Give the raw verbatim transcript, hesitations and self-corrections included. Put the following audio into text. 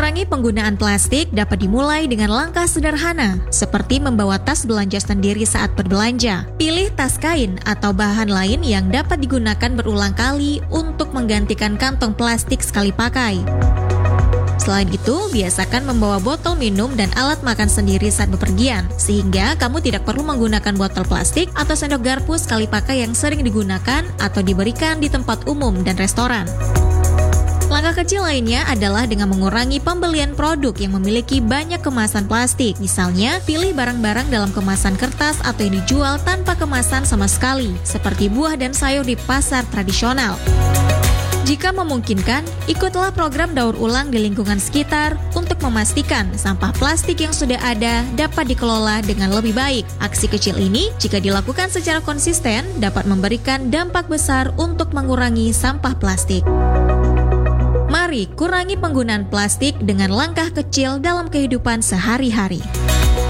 Mengurangi penggunaan plastik dapat dimulai dengan langkah sederhana, seperti membawa tas belanja sendiri saat berbelanja. Pilih tas kain atau bahan lain yang dapat digunakan berulang kali untuk menggantikan kantong plastik sekali pakai. Selain itu, biasakan membawa botol minum dan alat makan sendiri saat bepergian, sehingga kamu tidak perlu menggunakan botol plastik atau sendok garpu sekali pakai yang sering digunakan atau diberikan di tempat umum dan restoran. Langkah kecil lainnya adalah dengan mengurangi pembelian produk yang memiliki banyak kemasan plastik. Misalnya, pilih barang-barang dalam kemasan kertas atau yang dijual tanpa kemasan sama sekali, seperti buah dan sayur di pasar tradisional. Jika memungkinkan, ikutlah program daur ulang di lingkungan sekitar untuk memastikan sampah plastik yang sudah ada dapat dikelola dengan lebih baik. Aksi kecil ini, jika dilakukan secara konsisten, dapat memberikan dampak besar untuk mengurangi sampah plastik. Mari kurangi penggunaan plastik dengan langkah kecil dalam kehidupan sehari-hari.